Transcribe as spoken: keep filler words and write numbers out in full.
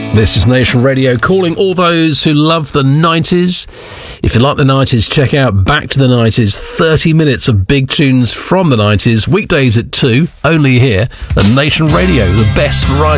This is Nation Radio, calling all those who love the nineties. If you like the nineties, check out Back to the nineties, thirty minutes of big tunes from the nineties, weekdays at two, only here at Nation Radio, the best variety